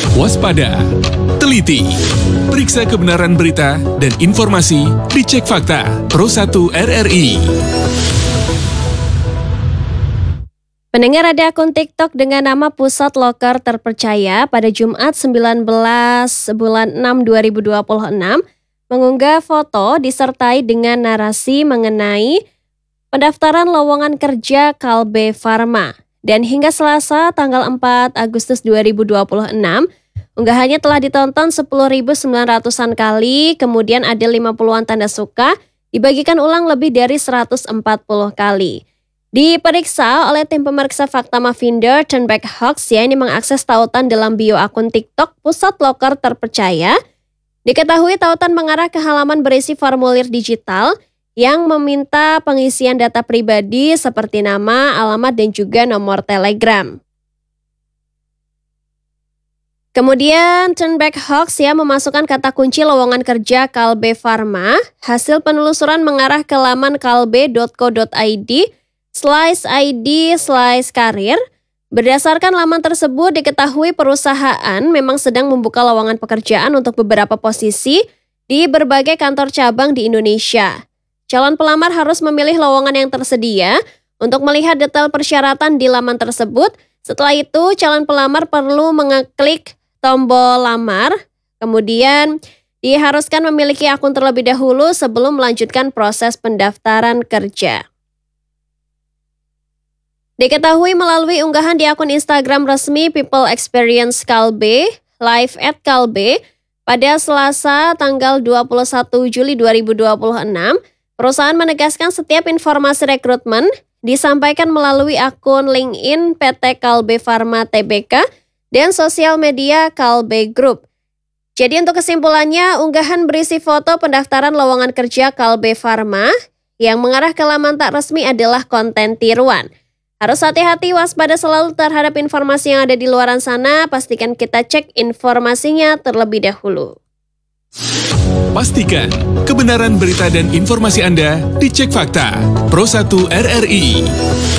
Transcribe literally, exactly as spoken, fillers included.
Waspada, teliti, periksa kebenaran berita dan informasi di Cek Fakta Pro satu R R I. Pendengar, ada akun TikTok dengan nama Pusat Loker Terpercaya pada Jumat sembilan belas bulan enam dua ribu dua puluh enam mengunggah foto disertai dengan narasi mengenai pendaftaran lowongan kerja Kalbe Farma. Dan hingga Selasa tanggal empat Agustus dua ribu dua puluh enam, unggahannya telah ditonton sepuluh ribu sembilan ratusan kali, kemudian ada lima puluhan tanda suka, dibagikan ulang lebih dari seratus empat puluh kali. Diperiksa oleh tim pemeriksa fakta Mavinder Turnback Hoax, ya, ini mengakses tautan dalam bio akun TikTok Pusat Loker Terpercaya. Diketahui tautan mengarah ke halaman berisi formulir digital yang meminta pengisian data pribadi seperti nama, alamat, dan juga nomor telegram. Kemudian Turnback Hoax, ya, memasukkan kata kunci lowongan kerja Kalbe Farma. Hasil penelusuran mengarah ke laman kalbe dot co dot i d slash id slash karir. Berdasarkan laman tersebut, diketahui perusahaan memang sedang membuka lowongan pekerjaan untuk beberapa posisi di berbagai kantor cabang di Indonesia. Calon pelamar harus memilih lowongan yang tersedia untuk melihat detail persyaratan di laman tersebut. Setelah itu, calon pelamar perlu mengeklik tombol lamar, kemudian diharuskan memiliki akun terlebih dahulu sebelum melanjutkan proses pendaftaran kerja. Diketahui melalui unggahan di akun Instagram resmi People Experience Kalbe, live at Kalbe, pada Selasa tanggal dua puluh satu Juli dua ribu dua puluh enam, perusahaan menegaskan setiap informasi rekrutmen disampaikan melalui akun LinkedIn P T Kalbe Farma Tbk dan sosial media Kalbe Group. Jadi untuk kesimpulannya, unggahan berisi foto pendaftaran lowongan kerja Kalbe Farma yang mengarah ke laman tak resmi adalah konten tiruan. Harus hati-hati, waspada selalu terhadap informasi yang ada di luaran sana. Pastikan kita cek informasinya terlebih dahulu. Pastikan kebenaran berita dan informasi Anda di Cek Fakta Pro satu R R I.